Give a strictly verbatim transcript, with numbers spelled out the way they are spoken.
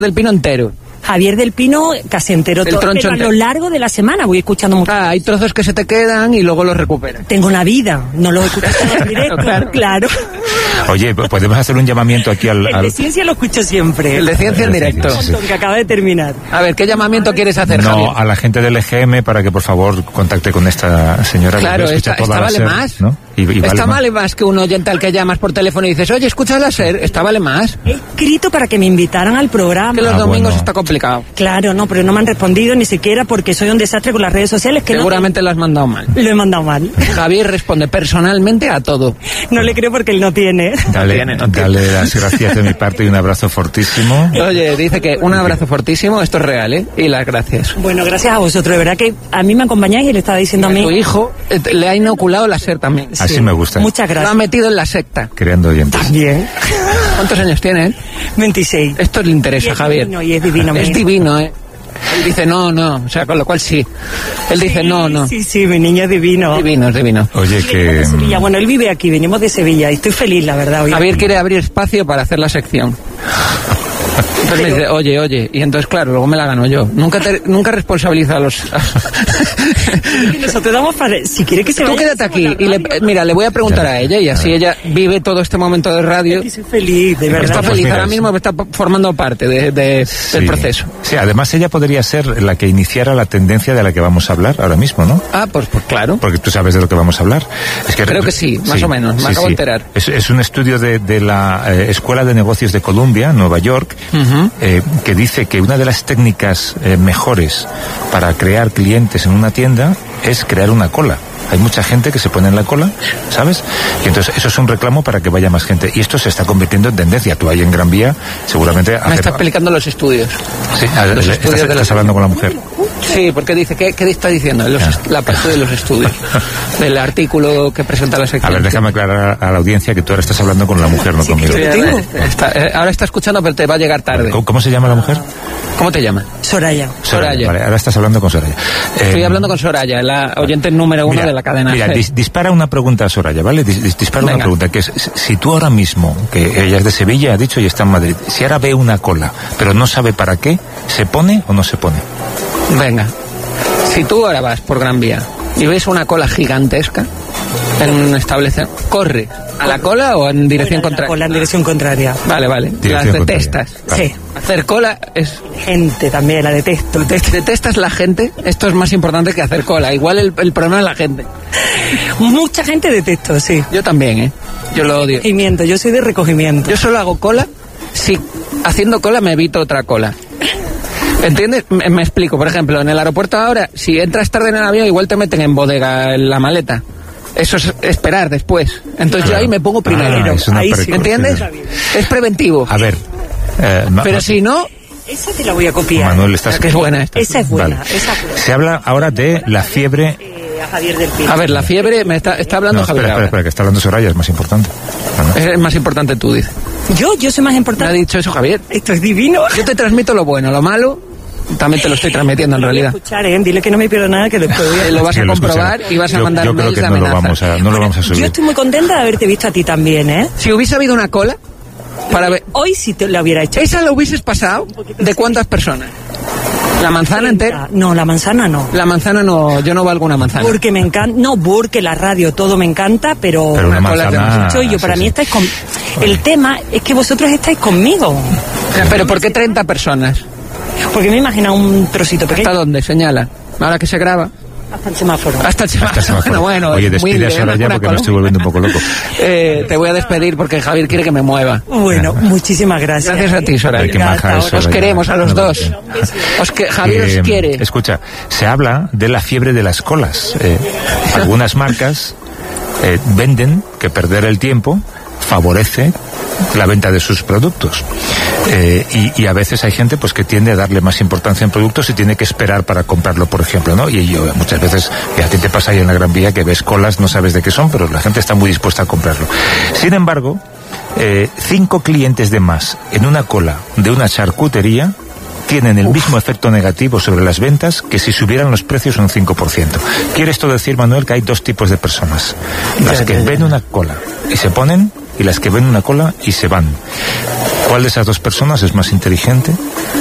del Pino entero. Javier del Pino casi entero, todo, pero a lo largo de la semana voy escuchando mucho. Ah, hay trozos que se te quedan y luego los recuperas. Tengo una vida, no los escucho en directo, claro, claro. Oye, podemos hacer un llamamiento aquí al... El al... de ciencia lo escucho siempre. El de ciencia en directo. Sí. Que acaba de terminar. A ver, ¿qué llamamiento quieres hacer, No, Javier? a la gente del E G M para que por favor contacte con esta señora. Claro, que esta, toda esta la vale SER, más. ¿no? Y, y esta vale, vale más. más que un oyente al que llamas por teléfono y dices, oye, escucha la SER, esta vale más. He escrito para que me invitaran al programa. Que los Ah, domingos bueno. está complicado. Claro, no, pero no me han respondido ni siquiera porque soy un desastre con las redes sociales. Que Seguramente no, lo has mandado mal. lo he mandado mal. Javier responde personalmente a todo. No le creo porque él no tiene. Dale, tiene, no tiene. dale las gracias de mi parte y un abrazo fortísimo. Oye, dice que un abrazo fortísimo, esto es real, ¿eh? Y las gracias. Bueno, gracias a vosotros, de verdad que a mí me acompañáis y le estaba diciendo a mí. Tu hijo eh, le ha inoculado la SER también. Así Sí, me gusta. Muchas Lo ha gracias. metido en la secta. Creando oyentes. También. ¿Cuántos años tiene? veintiséis. Esto le Y interesa, es Javier. divino, y es divino, Es mi- divino, ¿eh? Él dice no, no, o sea, con lo cual sí. Él dice no, no. Sí, sí, mi niño es divino. Divino, es divino. Oye, que... De Sevilla. Bueno, él vive aquí, venimos de Sevilla y estoy feliz, la verdad. Hoy. Javier quiere abrir espacio para hacer la sección. Entonces me dice, oye, oye, y entonces claro, luego me la gano yo. Nunca te, nunca responsabiliza a los... Nosotros damos para... Si quiere que se Tú vaya, quédate aquí y le, mira, le voy a preguntar a ella y así ella vive todo este momento de radio. Y soy feliz, de verdad. Está Pues feliz, mira, ahora sí. mismo está formando parte de, de- Sí. del proceso. Sí, además ella podría ser la que iniciara la tendencia de la que vamos a hablar ahora mismo, ¿no? Ah, pues, pues claro. Porque tú sabes de lo que vamos a hablar. Es que Creo que sí, más o menos, me acabo de enterar. Es, es un estudio de, de la eh, Escuela de Negocios de Columbia, Nueva York, Ujú. eh, que dice que una de las técnicas eh, mejores para crear clientes en una tienda es crear una cola. Hay mucha gente que se pone en la cola, ¿sabes? Y entonces eso es un reclamo para que vaya más gente. Y esto se está convirtiendo en tendencia. Tú ahí en Gran Vía, seguramente... Me hace- está explicando los estudios. Sí, a- los estás, estudios de estás los- hablando con la mujer. Sí, porque dice, ¿qué, qué está diciendo? Los est- la parte de los estudios. Del artículo que presenta la A sección. ver, déjame aclarar a la audiencia que tú ahora estás hablando con la mujer, no conmigo. Sí, ahora, está, eh, ahora está escuchando, pero te va a llegar tarde. ¿Cómo, cómo se llama la mujer? ¿Cómo te llamas? Soraya. Soraya. Vale, ahora estás hablando con Soraya. Estoy Eh, hablando con Soraya, la oyente número uno mira, de la cadena. Mira, G. dis- dispara una pregunta a Soraya, ¿vale? Dis- dis- dispara Venga. una pregunta, que es, si tú ahora mismo, que ella es de Sevilla, ha dicho, y está en Madrid, si ahora ve una cola, pero no sabe para qué, ¿se pone o no se pone? Venga, si tú ahora vas por Gran Vía y ves una cola gigantesca en un establecimiento, corre a la cola o en dirección Fuera de la contraria. cola, en dirección contraria. Vale, vale. Dirección Las contraria. detestas. Vale. Sí. Hacer cola es... Gente también, la detesto. ¿Detestas la gente? Esto es más importante que hacer cola. Igual el, el problema es la gente. Mucha gente detesto, sí. Yo también, ¿eh? Yo lo odio. Recogimiento, yo soy de recogimiento. Yo solo hago cola si haciendo cola me evito otra cola. ¿Entiendes? Me, me explico. Por ejemplo, en el aeropuerto ahora, si entras tarde en el avión, igual te meten en bodega en la maleta. Eso es esperar después. Entonces yo ahí me pongo primero. Ah, es una Ahí sí. precaución. ¿Entiendes? Es preventivo. A ver. eh, Ma- Pero Ma- si no, Esa te la voy a copiar. Manuel, estás... que es buena esta. Esa es buena, Vale. esa es buena. Se habla ahora de la fiebre... Eh, a Javier del Pino. A ver, la fiebre, me está, está hablando No, Javier espera, espera, ahora. espera, que está hablando Soraya, es más importante. No, no. Es más importante tú, dice. Yo, yo soy más ¿Me ha importante. dicho eso Javier? Esto es divino. Yo te transmito lo bueno, lo malo también te lo estoy transmitiendo en Lo voy a realidad. escuchar, ¿eh? Dile que no me pierdo nada, que después voy a... Eh, Lo vas Sí, a lo comprobar escucharé. y vas a Yo- mandar yo creo mails que de no lo amenaza. vamos a, no lo vamos a subir. Yo estoy muy contenta de haberte visto a ti también, ¿eh? Si hubiese habido una cola para ver... Hoy sí te la hubiera hecho. ¿Esa la hubieses pasado? ¿De cuántas personas? ¿La manzana entera? No, la manzana no. La manzana no, yo no valgo una manzana. Porque me encanta, no, porque la radio, todo me encanta, pero, Pero una una cola de manzana... mucho, y yo para sí, mí sí. estáis con... El tema es que vosotros estáis conmigo. ¿Pero por qué treinta personas? Porque me imagino un trocito ¿Hasta pequeño. dónde? Señala. Ahora que se graba. Hasta el semáforo. Hasta el semáforo. Hasta semáforo. Bueno, Oye, es muy despide a bien, Soraya una porque cola. me estoy volviendo un poco loco. Eh, te voy a despedir porque Javier quiere que me mueva. Bueno, muchísimas gracias. Gracias a ti, Soraya. Ay, qué maja es, Os Soraya. queremos a los No, dos. Os que, Javier Eh, os quiere. Escucha, se habla de la fiebre de las colas. Eh, algunas marcas eh, venden que perder el tiempo favorece la venta de sus productos. Eh, y, y a veces hay gente pues que tiende a darle más importancia en productos y tiene que esperar para comprarlo, por ejemplo, ¿no? Y yo muchas veces, que a ti te pasa ahí en la Gran Vía, que ves colas, no sabes de qué son, pero la gente está muy dispuesta a comprarlo. Sin embargo, eh, cinco clientes de más en una cola de una charcutería tienen el mismo efecto negativo sobre las ventas que si subieran los precios un cinco por ciento. ¿Quiere esto decir, Manuel, que hay dos tipos de personas? Las que ven una cola y se ponen, y las que ven una cola y se van. ¿Cuál de esas dos personas es más inteligente?